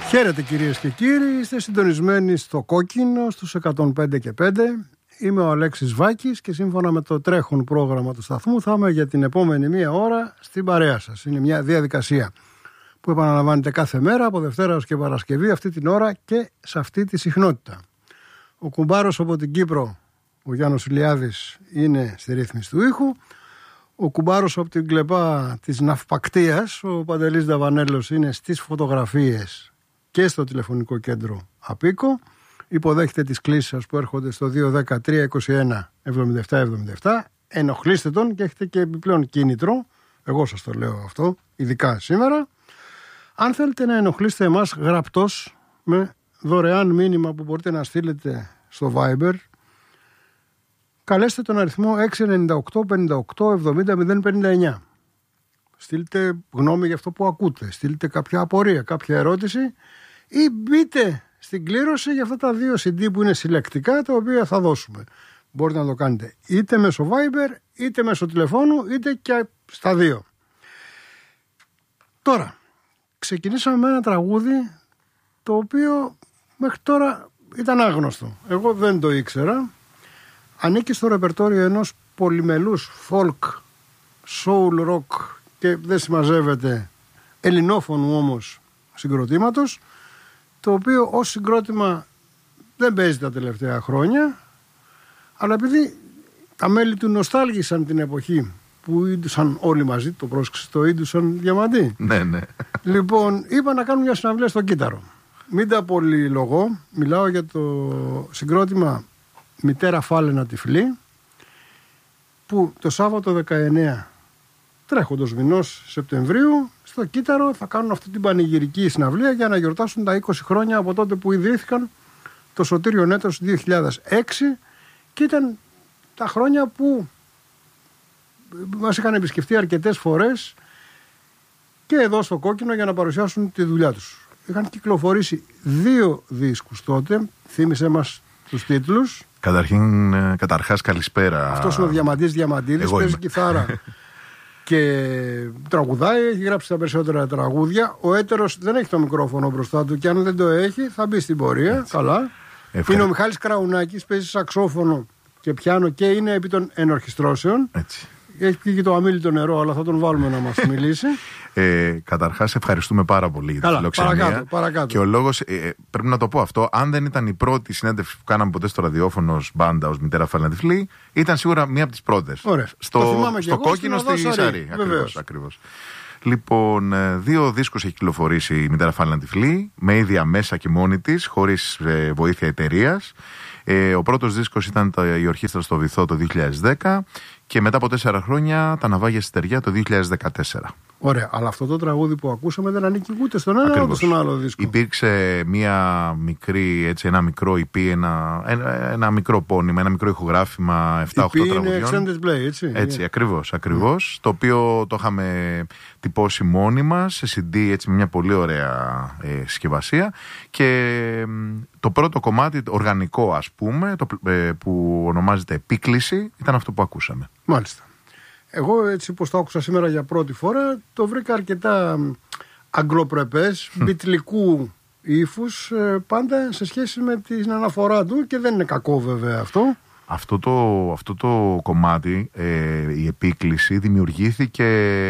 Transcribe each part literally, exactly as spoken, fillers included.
Χαίρετε κυρίες και κύριοι, είστε συντονισμένοι στο Κόκκινο στους εκατόν πέντε και πέντε. Είμαι ο Αλέξης Βάκης και σύμφωνα με το τρέχον πρόγραμμα του σταθμού θα είμαι για την επόμενη μία ώρα στην παρέα σας. Είναι μια διαδικασία που επαναλαμβάνεται κάθε μέρα από Δευτέρα ως και Παρασκευή αυτή την ώρα και σε αυτή τη συχνότητα. Ο κουμπάρος από την Κύπρο, ο Γιάννος Ηλιάδης, είναι στη ρύθμιση του ήχου. Ο κουμπάρος από την κλεπά της ναυπακτίας, ο Παντελής Δαβανέλος, είναι στις φωτογραφίες και στο τηλεφωνικό κέντρο Απίκο. Υποδέχεται τις κλήσεις σας που έρχονται στο δύο ένα τρία είκοσι ένα εβδομήντα επτά εβδομήντα επτά. Ενοχλήστε τον και έχετε και επιπλέον κίνητρο. Εγώ σας το λέω αυτό, ειδικά σήμερα. Αν θέλετε να ενοχλήσετε εμάς γραπτός με δωρεάν μήνυμα που μπορείτε να στείλετε στο Viber, καλέστε τον αριθμό έξι εννιά οκτώ πενήντα οκτώ εβδομήντα μηδέν πενήντα εννιά. Στείλτε γνώμη για αυτό που ακούτε, στείλτε κάποια απορία, κάποια ερώτηση ή μπείτε στην κλήρωση για αυτά τα δύο σι ντι που είναι συλλεκτικά, τα οποία θα δώσουμε. Μπορείτε να το κάνετε είτε μέσω Viber, είτε μέσω τηλεφώνου, είτε και στα δύο. Τώρα, ξεκινήσαμε με ένα τραγούδι το οποίο μέχρι τώρα ήταν άγνωστο. Εγώ δεν το ήξερα. Ανήκει στο ρεπερτόριο ενός πολυμελούς folk, soul rock και δεν συμμαζεύεται, ελληνόφωνου όμως συγκροτήματος, το οποίο ως συγκρότημα δεν παίζει τα τελευταία χρόνια, αλλά επειδή τα μέλη του νοστάλγησαν την εποχή που ίντουσαν όλοι μαζί, το πρόσεξε, το ίντουσαν διαμαντή. Ναι, ναι. Λοιπόν, είπα να κάνουν μια συναυλία στο Κύτταρο. Μην τα πολυλογώ, μιλάω για το συγκρότημα Μητέρα Φάλαινα Τυφλή, που το Σάββατο δεκαεννέα τρέχοντος μηνός Σεπτεμβρίου στο Κύτταρο θα κάνουν αυτή την πανηγυρική συναυλία για να γιορτάσουν τα είκοσι χρόνια από τότε που ιδρύθηκαν το Σωτήριον έτος δύο χιλιάδες έξι, και ήταν τα χρόνια που μας είχαν επισκεφτεί αρκετές φορές και εδώ στο Κόκκινο για να παρουσιάσουν τη δουλειά τους. Είχαν κυκλοφορήσει δύο δίσκους τότε, θύμισε μας τους τίτλους. Καταρχήν, καταρχάς καλησπέρα. Αυτός είναι ο Διαμαντής Διαμαντίδης, παίζει κιθάρα και τραγουδάει, έχει γράψει τα περισσότερα τραγούδια. Ο έτερος δεν έχει το μικρόφωνο μπροστά του και αν δεν το έχει θα μπει στην πορεία. Έτσι. Καλά. Ευχαρι... Είναι ο Μιχάλης Κραουνάκης, παίζει σαξόφωνο και πιάνο και είναι επί των ενορχιστρώσεων. Έτσι. Έχει πει και το αμίλητο νερό, αλλά θα τον βάλουμε να μας μιλήσει. Ε, καταρχάς, ευχαριστούμε πάρα πολύ για τη φιλοξενία. Παρακάτω, παρακάτω. Και ο λόγος, ε, πρέπει να το πω αυτό, αν δεν ήταν η πρώτη συνέντευξη που κάναμε ποτέ στο ραδιόφωνο ως μπάντα, ως Μητέρα Φάλαινα Τυφλή, ήταν σίγουρα μία από τις πρώτες. Ωραία. Στο, στο Κόκκινο, στη Σαρή. Ακριβώς, ακριβώς. Λοιπόν, δύο δίσκους έχει κυκλοφορήσει η Μητέρα Φάλαινα Τυφλή, με ίδια μέσα και μόνη της, χωρίς ε, βοήθεια εταιρείας. Ε, ο πρώτος δίσκος ήταν η Ορχήστρα στο Βυθό το δύο χιλιάδες δέκα και μετά από τέσσερα χρόνια τα Ναυάγια στη Στεριά το δύο χιλιάδες δεκατέσσερα. Ωραία, αλλά αυτό το τραγούδι που ακούσαμε δεν ανήκει ούτε στον ένα ούτε στον άλλο δίσκο. Υπήρξε μια μικρή, έτσι, ένα μικρό ι πι, ένα, ένα, ένα μικρό πόνημα, ένα μικρό ηχογράφημα επτά οχτώ τραγουδιών. Είναι extended play, έτσι. Έτσι, yeah. ακριβώς, ακριβώς. Mm. Το οποίο το είχαμε τυπώσει μόνοι μας σε σι ντι, έτσι, με μια πολύ ωραία ε, συσκευασία. Και το πρώτο κομμάτι, οργανικό ας πούμε, το, ε, που ονομάζεται Επίκληση, ήταν αυτό που ακούσαμε. Μάλιστα. Εγώ έτσι πως το άκουσα σήμερα για πρώτη φορά, το βρήκα αρκετά αγγλοπρεπές, mm. μπιτλικού ύφους, πάντα σε σχέση με την αναφορά του, και δεν είναι κακό βέβαια αυτό. Αυτό το, αυτό το κομμάτι, ε, η Επίκληση, δημιουργήθηκε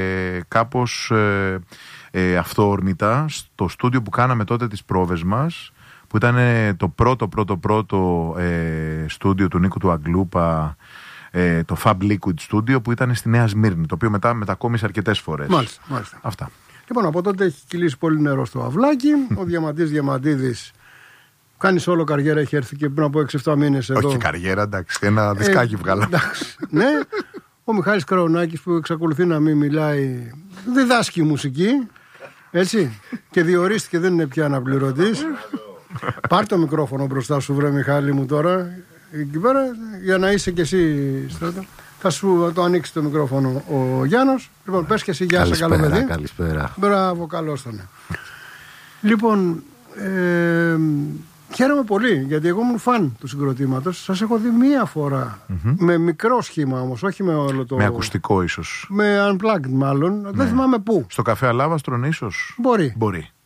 κάπως ε, ε, αυθόρμητα στο στούντιο που κάναμε τότε τις πρόβες μας, που ήταν το πρώτο πρώτο πρώτο ε, στούντιο του Νίκου του Αγγλούπα, ε, το Fab Liquid Studio, που ήταν στη Νέα Σμύρνη, το οποίο μετά μετακόμισε αρκετές φορές. Μάλιστα, μάλιστα. Αυτά. Λοιπόν, από τότε έχει κυλήσει πολύ νερό στο αυλάκι. Ο Διαμαντής Διαμαντίδης κάνει όλο καριέρα, έχει έρθει και πριν από έξι εφτά μήνες εδώ. Όχι καριέρα, εντάξει, ένα δισκάκι ε, βγάλα. Εντάξει, ναι. Ο Μιχάλης Κραουνάκης, που εξακολουθεί να μην μιλάει, διδάσκει μουσική, έτσι, και διορίστηκε, δεν είναι πια αναπληρωτής. Πάρ' το μικρόφωνο μπροστά σου, βρε Μιχάλη μου, τώρα εκεί πέρα, για να είσαι κι εσύ στρατό. Θα σου το ανοίξει το μικρόφωνο ο Γιάννος. Λοιπόν, πες και εσύ, γεια σας, καλό παιδί. Καλησπέρα. Μπράβο, καλώς τον. Λοιπόν, ε, χαίρομαι πολύ, γιατί εγώ ήμουν φαν του συγκροτήματος. Σας έχω δει μία φορά, mm-hmm. με μικρό σχήμα όμως, όχι με όλο το... Με ακουστικό ίσως. Με unplugged μάλλον, ναι. Δεν θυμάμαι πού. Στο καφέ Αλάβαστρον ίσως. Μπορεί. Μπορεί.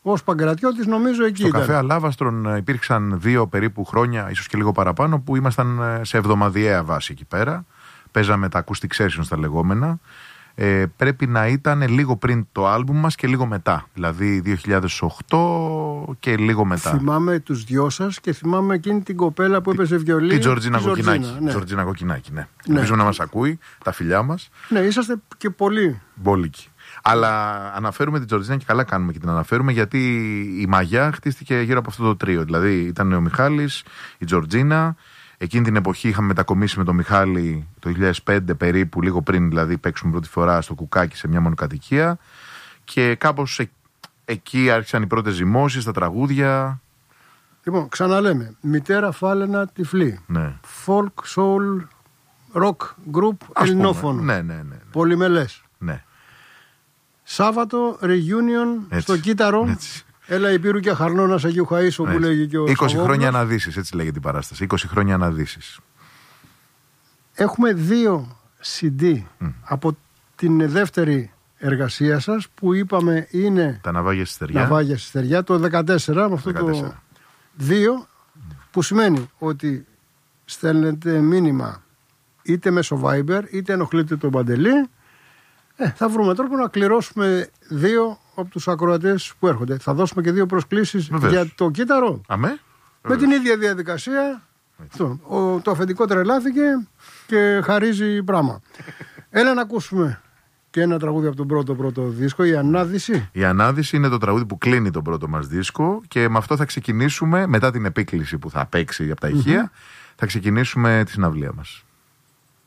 ως Παγκρατιώτης νομίζω εκεί Στο ήταν. καφέ Αλάβαστρον υπήρξαν δύο περίπου χρόνια, ίσως και λίγο παραπάνω, που ήμασταν σε εβδομαδιαία βάση εκεί πέρα. Παίζαμε τα acoustic sessions τα λεγόμενα. Ε, πρέπει να ήταν λίγο πριν το άλμπουμ μας και λίγο μετά. Δηλαδή δύο χιλιάδες οκτώ και λίγο μετά. Θυμάμαι τους δυο σας και θυμάμαι εκείνη την κοπέλα που έπαιζε βιολί. Την Τζορτζίνα Κοκκινάκη. Ναι. Τζορτζίνα Κοκκινάκη, ναι. Ναι. Ελπίζω να μας ακούει, τα φιλιά μας. Ναι, είσαστε και πολύ. Μπόλικοι. Αλλά αναφέρουμε την Τζορτζίνα και καλά κάνουμε και την αναφέρουμε, γιατί η μαγιά χτίστηκε γύρω από αυτό το τρίο. Δηλαδή ήταν ο Μιχάλης, η Τζορτζίνα. Εκείνη την εποχή είχαμε μετακομίσει με τον Μιχάλη το δύο χιλιάδες πέντε περίπου, λίγο πριν δηλαδή παίξουμε πρώτη φορά στο Κουκάκι σε μια μονοκατοικία. Και κάπως ε, εκεί άρχισαν οι πρώτες ζυμώσεις, τα τραγούδια. Λοιπόν, ξαναλέμε. Μητέρα Φάλαινα Τυφλή. Ναι. Folk, soul, rock group ελληνόφωνο. Ναι, ναι, ναι, ναι. Πολυμελές. Ναι. Σάββατο, reunion Έτσι. στο Κύτταρο. Έτσι. Έλα Υπήρου και Χαρνώνας Αγίου Χαΐσου που λέγει και ο είκοσι Σαββόπουλος. χρόνια αναδύσεις, έτσι λέγεται η παράσταση. είκοσι χρόνια αναδύσεις. Έχουμε δύο σι ντι mm. από την δεύτερη εργασία σας που είπαμε είναι Τα Ναυάγια στη Στεριά. Ναυάγια στη Στεριά το δεκατέσσερα με αυτό δεκατέσσερα. το δύο mm. που σημαίνει ότι στέλνετε μήνυμα είτε μέσω Viber είτε ενοχλείτε τον Παντελή. Ε, θα βρούμε τρόπο να κληρώσουμε δύο από τους ακροατές που έρχονται. Θα δώσουμε και δύο προσκλήσεις για το Κύτταρο. Αμέ. Με την ίδια διαδικασία. Το, ο, το αφεντικό τρελάθηκε και χαρίζει πράγμα. Έλα να ακούσουμε και ένα τραγούδι από τον πρώτο πρώτο δίσκο, η Ανάδυση. Η Ανάδυση είναι το τραγούδι που κλείνει τον πρώτο μας δίσκο και με αυτό θα ξεκινήσουμε, μετά την επίκληση που θα παίξει από τα ηχεία, mm-hmm. θα ξεκινήσουμε τη συναυλία μας.